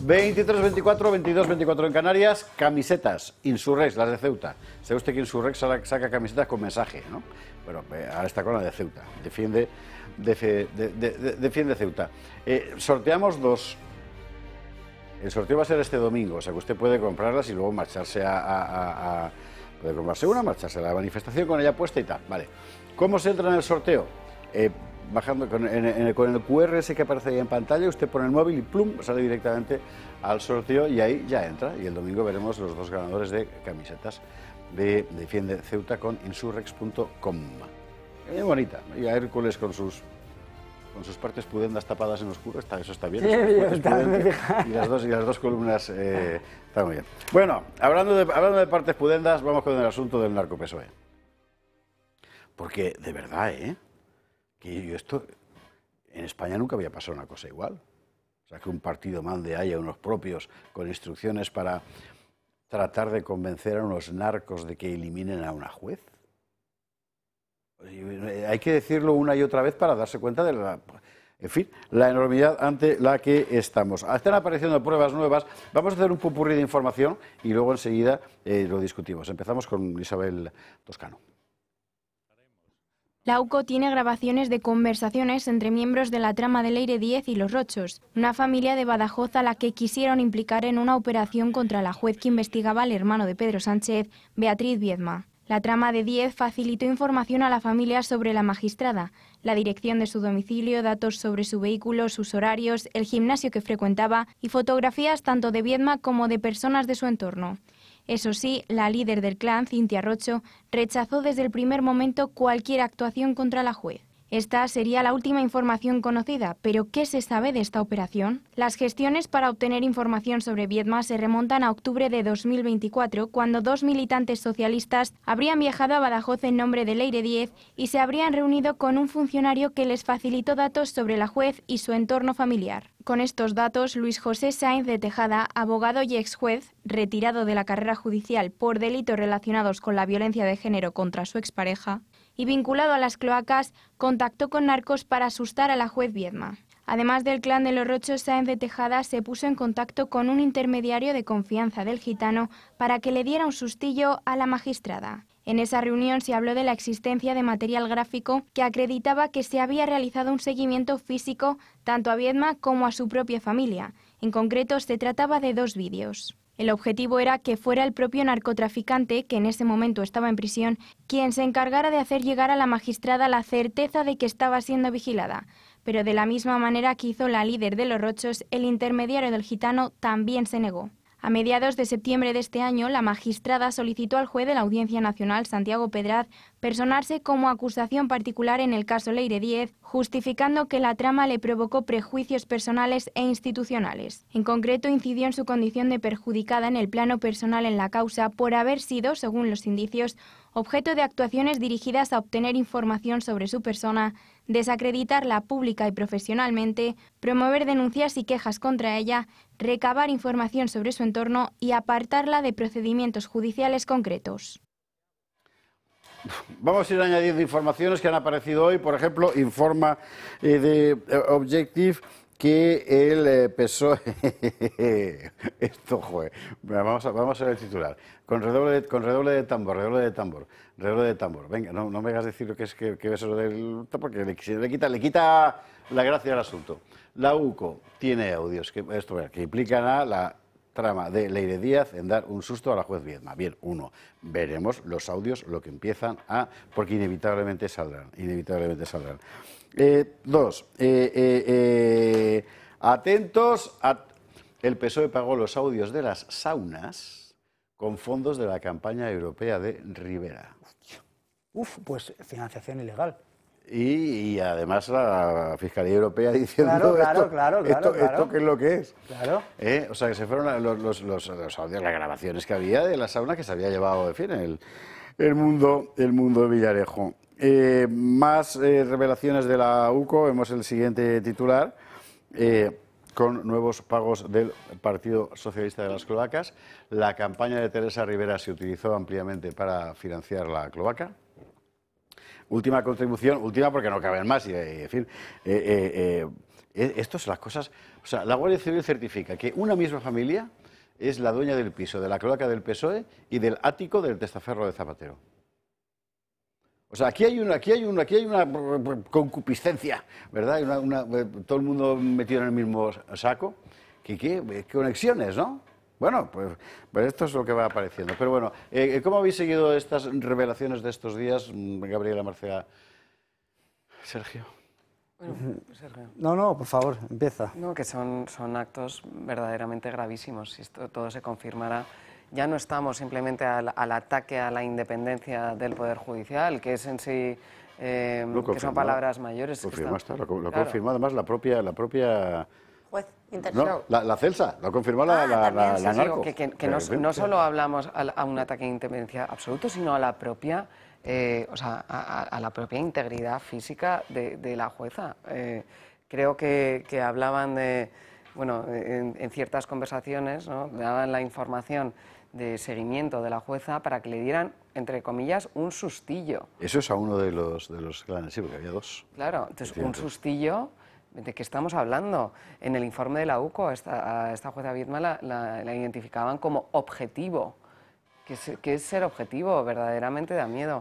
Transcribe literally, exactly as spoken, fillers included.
veintitrés, veinticuatro, veintidós, veinticuatro en Canarias, camisetas, Insurrex, las de Ceuta. ¿Sabe usted que Insurrex saca camisetas con mensaje, ¿no? Bueno, ahora está con la de Ceuta, defiende, defe, de, de, de, defiende Ceuta. Eh, sorteamos dos. El sorteo va a ser este domingo, o sea que usted puede comprarlas y luego marcharse a... a, a, a puede comprarse una, marcharse a la manifestación con ella puesta y tal, vale. ¿Cómo se entra en el sorteo? Eh, bajando con, en, en, con el cu erre ese que aparece ahí en pantalla, usted pone el móvil y plum, sale directamente al sorteo y ahí ya entra. Y el domingo veremos los dos ganadores de camisetas de Defiende Ceuta con insurrex punto com. Muy bonita, y a Hércules con sus con sus partes pudendas tapadas en oscuro, está, eso está bien. Sí, es, está es y las dos y las dos columnas eh, está muy bien. Bueno, hablando de hablando de partes pudendas, vamos con el asunto del narco P S O E. Porque de verdad, ¿eh? Que yo esto, en España nunca había pasado una cosa igual. O sea, que un partido mande haya unos propios con instrucciones para tratar de convencer a unos narcos de que eliminen a una juez. Hay que decirlo una y otra vez para darse cuenta de la, en fin, la enormidad ante la que estamos. Están apareciendo pruebas nuevas. Vamos a hacer un popurrí de información y luego enseguida eh, lo discutimos. Empezamos con Isabel Toscano. La U C O tiene grabaciones de conversaciones entre miembros de la trama de Leire Díez y Los Rochos, una familia de Badajoz a la que quisieron implicar en una operación contra la juez que investigaba al hermano de Pedro Sánchez, Beatriz Viedma. La trama de Díez facilitó información a la familia sobre la magistrada, la dirección de su domicilio, datos sobre su vehículo, sus horarios, el gimnasio que frecuentaba y fotografías tanto de Viedma como de personas de su entorno. Eso sí, la líder del clan, Cintia Rocho, rechazó desde el primer momento cualquier actuación contra la juez. Esta sería la última información conocida, pero ¿qué se sabe de esta operación? Las gestiones para obtener información sobre Viedma se remontan a octubre de dos mil veinticuatro, cuando dos militantes socialistas habrían viajado a Badajoz en nombre de Leire Díez y se habrían reunido con un funcionario que les facilitó datos sobre la juez y su entorno familiar. Con estos datos, Luis José Sáenz de Tejada, abogado y ex juez, retirado de la carrera judicial por delitos relacionados con la violencia de género contra su expareja, y vinculado a las cloacas, contactó con narcos para asustar a la juez Viedma. Además del clan de Los Rochos, Sáenz de Tejada se puso en contacto con un intermediario de confianza del gitano para que le diera un sustillo a la magistrada. En esa reunión se habló de la existencia de material gráfico que acreditaba que se había realizado un seguimiento físico tanto a Viedma como a su propia familia. En concreto, se trataba de dos vídeos. El objetivo era que fuera el propio narcotraficante, que en ese momento estaba en prisión, quien se encargara de hacer llegar a la magistrada la certeza de que estaba siendo vigilada. Pero de la misma manera que hizo la líder de Los Rochos, el intermediario del gitano también se negó. A mediados de septiembre de este año, la magistrada solicitó al juez de la Audiencia Nacional, Santiago Pedraz, personarse como acusación particular en el caso Leire Díez, justificando que la trama le provocó prejuicios personales e institucionales. En concreto, incidió en su condición de perjudicada en el plano personal en la causa por haber sido, según los indicios, objeto de actuaciones dirigidas a obtener información sobre su persona, desacreditarla pública y profesionalmente, promover denuncias y quejas contra ella, recabar información sobre su entorno y apartarla de procedimientos judiciales concretos. Vamos a ir añadiendo informaciones que han aparecido hoy. Por ejemplo, informa eh, de eh, Objective que el eh, P S O E... Esto, joder. Vamos a, vamos a ver el titular. Con redoble, de, con redoble de tambor, redoble de tambor, redoble de tambor. Venga, no, no me hagas decir lo que es que, que eso del... porque le, le, quita, le quita la gracia al asunto. La U C O tiene audios que, esto, que implican a la trama de Leire Díez en dar un susto a la juez Viedma. Bien, uno, veremos los audios, lo que empiezan a... porque inevitablemente saldrán, inevitablemente saldrán. Eh, dos, eh, eh, eh, atentos, a, el P S O E pagó los audios de las saunas con fondos de la campaña europea de Rivera. Uf, pues financiación ilegal. Y, y además la Fiscalía Europea diciendo claro, claro, esto, claro, claro, esto, claro. esto qué es lo que es. Claro. ¿Eh? O sea, que se fueron los, los, los, los audios, las grabaciones que había de la sauna que se había llevado, en fin, el, el, mundo, el mundo de Villarejo. Eh, más eh, revelaciones de la U C O, vemos el siguiente titular, eh, con nuevos pagos del Partido Socialista de las Cloacas. La campaña de Teresa Rivera se utilizó ampliamente para financiar la cloaca. Última contribución, última porque no caben más, y, y en fin, eh, eh, eh, esto son las cosas, o sea, la Guardia Civil certifica que una misma familia es la dueña del piso, de la cloaca del P S O E y del ático del testaferro de Zapatero. O sea, aquí hay una, aquí hay una, aquí hay una concupiscencia, ¿verdad? Una, una, todo el mundo metido en el mismo saco. ¿Qué, qué conexiones, no? Bueno, pues, pues esto es lo que va apareciendo. Pero bueno, eh, ¿cómo habéis seguido estas revelaciones de estos días, Gabriela, Marcela, Sergio? Bueno, Sergio. No, no, por favor, empieza. No, que son, son actos verdaderamente gravísimos. Si esto todo se confirmara, ya no estamos simplemente al, al ataque a la independencia del Poder Judicial, que es en sí, eh, que son palabras mayores. Confirma, está, está, lo, lo claro. confirmó además la propia... La propia Juez no, la, la Celsa, lo confirmó la, Ah, la, también, la, sí, la sí, narco. Que, que, que no, no solo hablamos a, a un ataque de independencia absoluto, sino a la propia, eh, o sea, a, a la propia integridad física de, de la jueza. Eh, creo que, que hablaban de, bueno, en, en ciertas conversaciones, ¿no?, daban la información de seguimiento de la jueza para que le dieran, entre comillas, un sustillo. Eso es a uno de los, de los clanes, sí, porque había dos. Claro, entonces un sustillo. ¿De qué estamos hablando? En el informe de la U C O, a esta, a esta jueza Viedma la, la, la identificaban como objetivo. ¿Qué es, qué es ser objetivo? Verdaderamente da miedo.